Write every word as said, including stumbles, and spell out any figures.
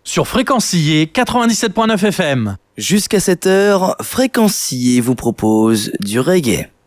sur Fréquencier quatre-vingt-dix-sept point neuf F M. Jusqu'à cette heure, Fréquencier vous propose du reggae.